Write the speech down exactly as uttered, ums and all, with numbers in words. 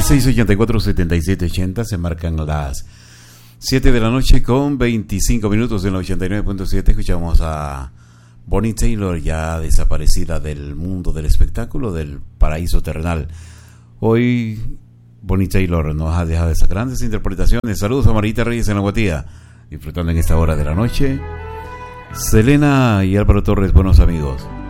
y seis, ochenta y cuatro, setenta y siete, ochenta. Se marcan las siete de la noche con veinticinco minutos en la ochenta y nueve punto siete. Escuchamos a Bonnie Taylor, ya desaparecida del mundo del espectáculo, del paraíso terrenal. Hoy Bonnie Taylor nos ha dejado esas grandes interpretaciones. Saludos a Marita Reyes en la Guatía, disfrutando en esta hora de la noche. Selena y Álvaro Torres, buenos amigos.